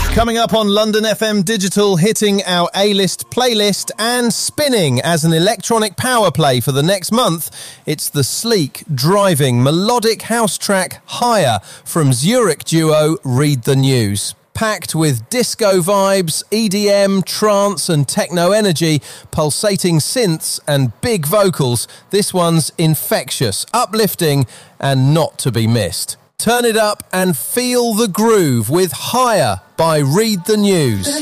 Coming up on London FM Digital, hitting our A-list playlist and spinning as an electronic power play for the next month, it's the sleek, driving, melodic house track Higher from Zurich duo Read the News. Packed with disco vibes, EDM, trance and techno energy, pulsating synths and big vocals, this one's infectious, uplifting and not to be missed. Turn it up and feel the groove with Higher by Read the News.